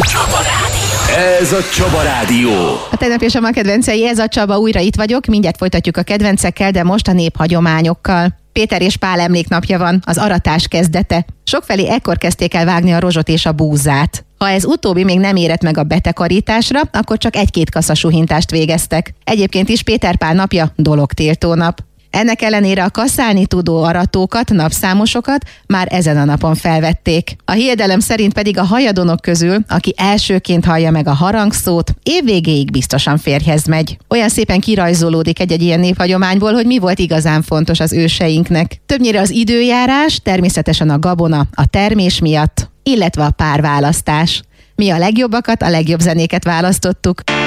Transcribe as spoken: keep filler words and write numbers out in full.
Csaba Rádió. Ez a Csaba Rádió. A tegnap és a ma kedvencei, ez a Csaba, újra itt vagyok, mindjárt folytatjuk a kedvencekkel, de most a néphagyományokkal. Péter és Pál emléknapja van, az aratás kezdete. Sokfelé ekkor kezdték el vágni a rozsot és a búzát. Ha ez utóbbi még nem érett meg a betakarításra, akkor csak egy-két kassa suhintást végeztek. Egyébként is Péter Pál napja dologtiltó nap. Ennek ellenére a kaszálni tudó aratókat, napszámosokat már ezen a napon felvették. A hiedelem szerint pedig a hajadonok közül, aki elsőként hallja meg a harangszót, évvégéig biztosan férjhez megy. Olyan szépen kirajzolódik egy-egy ilyen néphagyományból, hogy mi volt igazán fontos az őseinknek. Többnyire az időjárás, természetesen a gabona a termés miatt, illetve a párválasztás. Mi a legjobbakat, a legjobb zenéket választottuk.